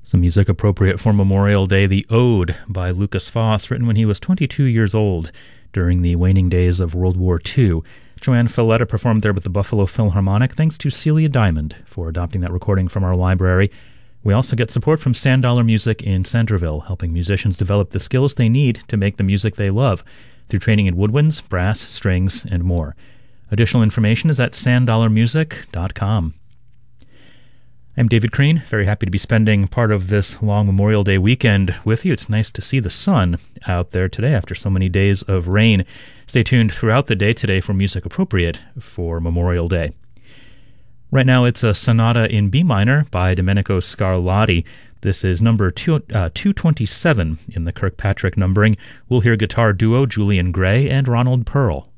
Some music appropriate for Memorial Day, The Ode by Lukas Foss, written when he was 22 years old during the waning days of World War II. Joanne Filletta performed there with the Buffalo Philharmonic. Thanks to Celia Diamond for adopting that recording from our library. We also get support from Sand Dollar Music in Centerville, helping musicians develop the skills they need to make the music they love through training in woodwinds, brass, strings, and more. Additional information is at sanddollarmusic.com. I'm David Crean, very happy to be spending part of this long Memorial Day weekend with you. It's nice to see the sun out there today after so many days of rain. Stay tuned throughout the day today for music appropriate for Memorial Day. Right now it's a sonata in B minor by Domenico Scarlatti. This is number 227 in the Kirkpatrick numbering. We'll hear guitar duo Julian Gray and Ronald Pearl.